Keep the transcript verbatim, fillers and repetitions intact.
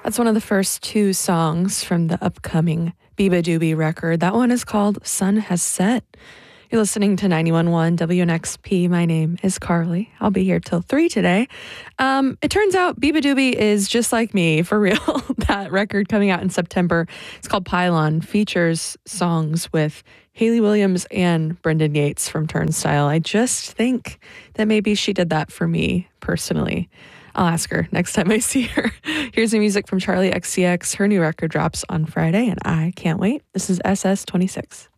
That's one of the first two songs from the upcoming beabadoobee record. That one is called Sun Has Set. You're listening to ninety-one point one W N X P. My name is Carly. I'll be here till three today. Um, it turns out beabadoobee is just like me, for real. That record coming out in September, it's called Pylon, features songs with Hayley Williams and Brendan Yates from Turnstile. I just think that maybe she did that for me personally. I'll ask her next time I see her. Here's the music from Charlie X C X. Her new record drops on Friday, and I can't wait. This is S S twenty-six.